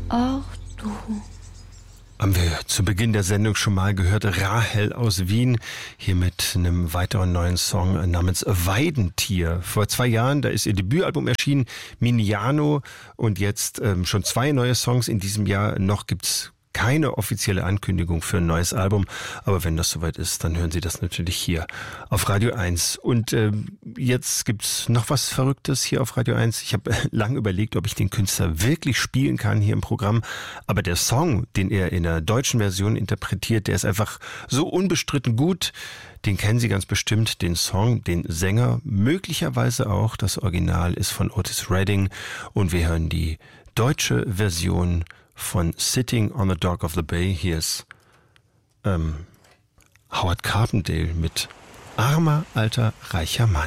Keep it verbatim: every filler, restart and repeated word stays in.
Auch du. Haben wir zu Beginn der Sendung schon mal gehört, Rahel aus Wien, hier mit einem weiteren neuen Song namens Weidentier. Vor zwei Jahren, da ist ihr Debütalbum erschienen, Miniano, und jetzt ähm, schon zwei neue Songs in diesem Jahr. Noch gibt's keine offizielle Ankündigung für ein neues Album, aber wenn das soweit ist, dann hören Sie das natürlich hier auf Radio eins. Und äh, jetzt gibt's noch was Verrücktes hier auf Radio eins. Ich habe lange überlegt, ob ich den Künstler wirklich spielen kann hier im Programm, aber der Song, den er in der deutschen Version interpretiert, der ist einfach so unbestritten gut. Den kennen Sie ganz bestimmt, den Song, den Sänger, möglicherweise auch. Das Original ist von Otis Redding und wir hören die deutsche Version von Sitting on the Dock of the Bay. Hier ist ähm, Howard Carpendale mit Armer, alter, reicher Mann.